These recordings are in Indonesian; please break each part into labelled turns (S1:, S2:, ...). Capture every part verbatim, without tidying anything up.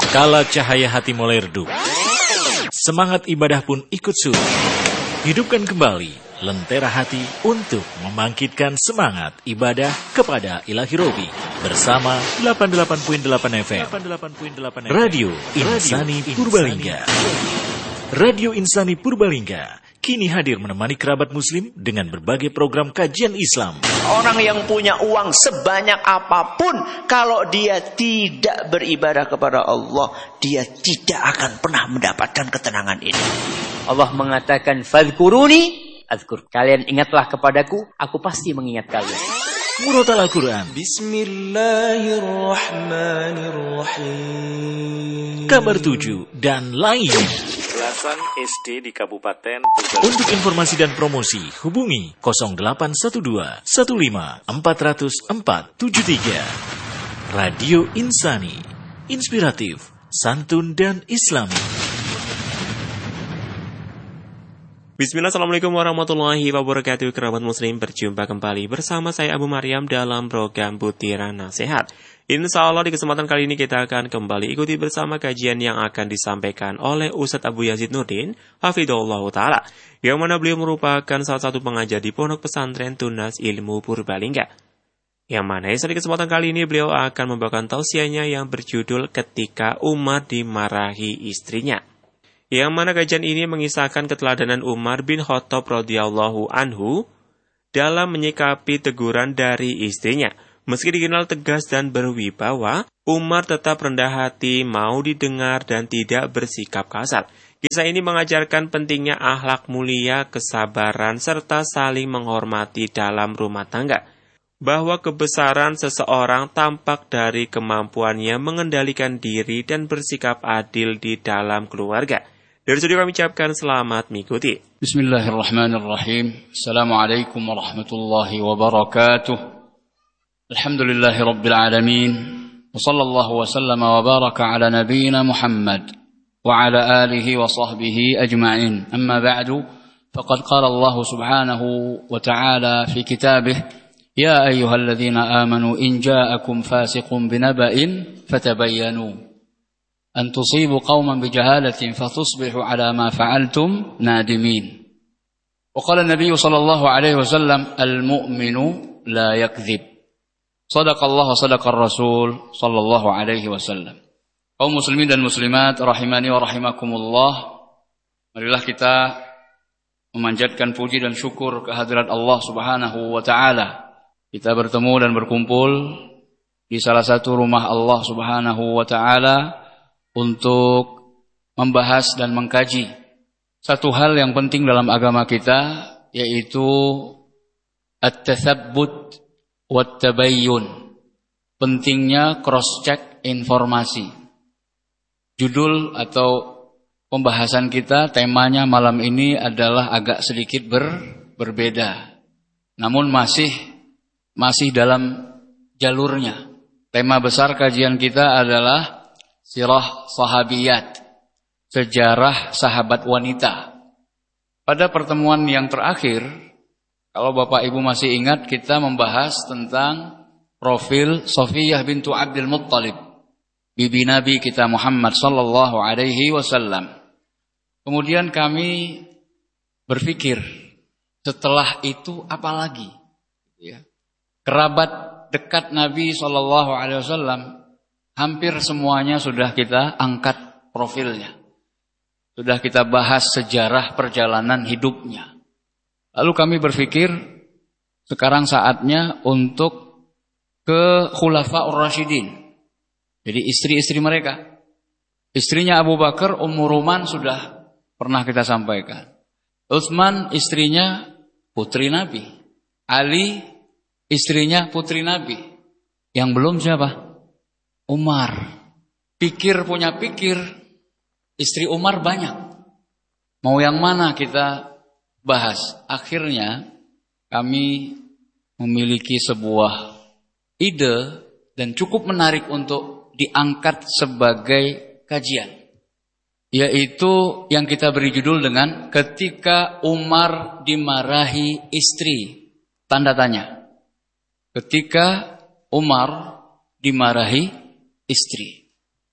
S1: Kala cahaya hati mulai redup, semangat ibadah pun ikut surut. Hidupkan kembali lentera hati untuk membangkitkan semangat ibadah kepada Ilahi Robi bersama delapan puluh delapan koma delapan F M Radio Insani Purbalingga. Radio Insani Purbalingga kini hadir menemani kerabat muslim dengan berbagai program kajian Islam.
S2: Orang yang punya uang sebanyak apapun, kalau dia tidak beribadah kepada Allah, dia tidak akan pernah mendapatkan ketenangan ini.
S3: Allah mengatakan, "Fadhkuruni adzkur." Kalian ingatlah kepadaku, aku pasti mengingat kalian.
S1: Murotal Al-Quran.
S4: Bismillahirrahmanirrahim.
S1: Kabar tujuh dan lainnya.
S5: Belasan S D di Kabupaten
S1: Purbalingga. Untuk informasi dan promosi, hubungi nol delapan satu dua satu lima empat nol nol empat tujuh tiga. Radio Insani, inspiratif, santun dan islami.
S5: Bismillah, assalamualaikum warahmatullahi wabarakatuh. Kerabat muslim, berjumpa kembali bersama saya Abu Maryam dalam program Butiran Nasihat. Insya Allah di kesempatan kali ini kita akan kembali ikuti bersama kajian yang akan disampaikan oleh Ustadz Abu Yazid Nurdin Hafidhullah Ta'ala, yang mana beliau merupakan salah satu pengajar di Pondok Pesantren Tunas Ilmu Purbalingga. Yang mana di kesempatan kali ini beliau akan membawakan tausiahnya yang berjudul Ketika Umar Dimarahi Istrinya. Yang mana kajian ini mengisahkan keteladanan Umar bin Khattab radhiyallahu anhu dalam menyikapi teguran dari istrinya. Meski dikenal tegas dan berwibawa, Umar tetap rendah hati, mau didengar dan tidak bersikap kasar. Kisah ini mengajarkan pentingnya akhlak mulia, kesabaran, serta saling menghormati dalam rumah tangga. Bahwa kebesaran seseorang tampak dari kemampuannya mengendalikan diri dan bersikap adil di dalam keluarga. Dari studio kami ucapkan selamat mengikuti.
S6: Bismillahirrahmanirrahim. Assalamualaikum warahmatullahi wabarakatuh. Alhamdulillahi rabbil alamin. Wa sallallahu wa sallama wa baraka ala nabiyyina Muhammad wa ala alihi wa sahbihi ajma'in. Amma ba'du, faqad qala Allah subhanahu wa ta'ala fi kitabih, ya ayyuhalladzina amanu in ja'akum fasiqun binaba'in fatabayyanu أن تصيبوا قوما بجهالة فتصبحوا على ما فعلتم نادمين. وقال النبي صلى الله عليه وسلم المؤمن لا يكذب. صدق الله وصدق الرسول صلى الله عليه وسلم. Kaum muslimin dan muslimat rahimani wa rahimakumullah, marilah kita memanjatkan puji dan syukur kehadirat Allah Subhanahu wa taala. Kita bertemu dan berkumpul di salah satu rumah Allah Subhanahu wa taala untuk membahas dan mengkaji satu hal yang penting dalam agama kita, yaitu at-tathabbut wat-tabayyun. Pentingnya cross-check informasi. Judul atau pembahasan kita, temanya malam ini adalah agak sedikit ber, berbeda. Namun masih masih dalam jalurnya. Tema besar kajian kita adalah Sirah Sahabiyat, sejarah sahabat wanita. Pada pertemuan yang terakhir, kalau Bapak Ibu masih ingat, kita membahas tentang profil Safiyah bintu Abdul Muttalib, bibi Nabi kita Muhammad sallallahu alaihi wasallam. Kemudian kami berpikir, setelah itu apa lagi? Ya. Kerabat dekat Nabi sallallahu alaihi wasallam hampir semuanya sudah kita angkat profilnya. Sudah kita bahas sejarah perjalanan hidupnya. Lalu kami berpikir, sekarang saatnya untuk ke Khulafaur Rasyidin. Jadi istri-istri mereka. Istrinya Abu Bakar, Ummu Ruman sudah pernah kita sampaikan. Utsman istrinya putri Nabi. Ali istrinya putri Nabi. Yang belum siapa? Umar. Pikir punya pikir, istri Umar banyak. Mau yang mana kita bahas? Akhirnya kami memiliki sebuah ide dan cukup menarik untuk diangkat sebagai kajian. Yaitu yang kita beri judul dengan Ketika Umar Dimarahi Istri. Tanda tanya. Ketika Umar dimarahi istri.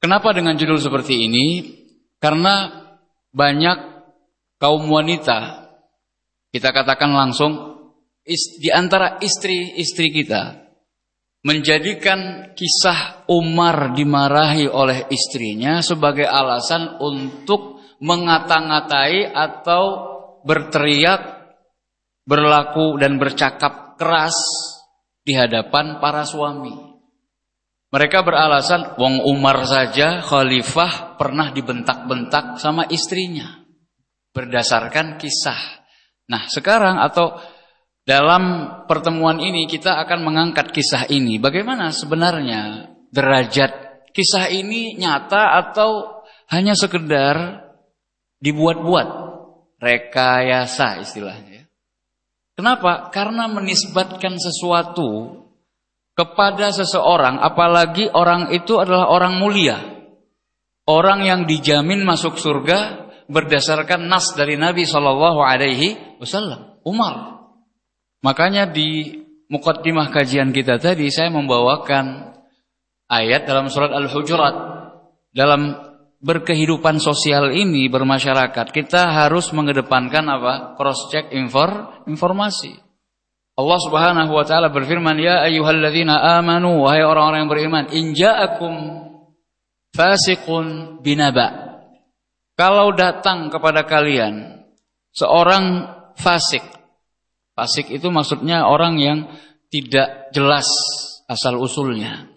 S6: Kenapa dengan judul seperti ini? Karena banyak kaum wanita, kita katakan langsung, di antara istri-istri kita, menjadikan kisah Umar dimarahi oleh istrinya sebagai alasan untuk mengata-ngatai atau berteriak, berlaku dan bercakap keras di hadapan para suami. Mereka beralasan, wong Umar saja khalifah pernah dibentak-bentak sama istrinya. Berdasarkan kisah. Nah sekarang atau dalam pertemuan ini kita akan mengangkat kisah ini. Bagaimana sebenarnya derajat kisah ini nyata atau hanya sekedar dibuat-buat, rekayasa istilahnya. Kenapa? Karena menisbatkan sesuatu kepada seseorang, apalagi orang itu adalah orang mulia, orang yang dijamin masuk surga berdasarkan nas dari Nabi shallallahu alaihi wasallam, Umar. Makanya di muqaddimah kajian kita tadi saya membawakan ayat dalam surat Al-Hujurat. Dalam berkehidupan sosial ini, bermasyarakat, kita harus mengedepankan apa? Cross check infor, informasi. Allah Subhanahu wa taala berfirman, ya ayyuhalladzina amanu, wahai orang-orang yang beriman, in ja'akum fasiqun binaba. Kalau datang kepada kalian seorang fasik. Fasik itu maksudnya orang yang tidak jelas asal-usulnya.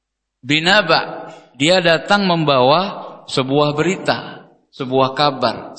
S6: Binaba, dia datang membawa sebuah berita, sebuah kabar.